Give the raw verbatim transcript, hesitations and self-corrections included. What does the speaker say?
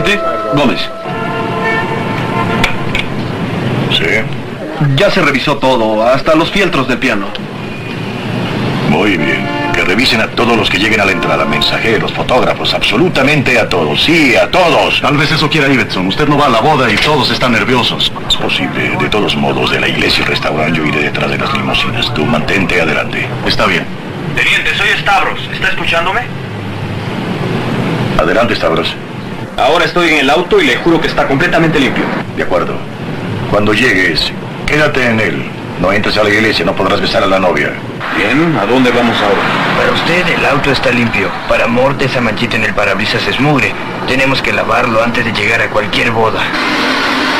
Teniente Gómez. Sí. Ya se revisó todo, hasta los fieltros del piano. Muy bien. Que revisen a todos los que lleguen a la entrada. Mensajeros, fotógrafos, absolutamente a todos. Sí, a todos. Tal vez eso quiera Ibbotson. Usted no va a la boda y todos están nerviosos. Es posible. De todos modos, de la iglesia y el restaurante yo iré detrás de las limusinas. Tú mantente adelante. Está bien. Teniente, soy Stavros. ¿Está escuchándome? Adelante, Stavros. Ahora estoy en el auto y le juro que está completamente limpio. De acuerdo. Cuando llegues, quédate en él. No entres a la iglesia, no podrás besar a la novia. Bien, ¿a dónde vamos ahora? Para usted el auto está limpio. Para Mort esa manchita en el parabrisas es mugre. Tenemos que lavarlo antes de llegar a cualquier boda.